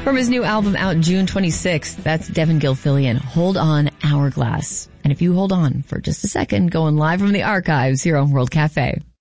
From his new album out June 26th, that's Devin Gilfillian, Hold On, Hourglass. And if you hold on for just a second, going live from the archives here on World Cafe.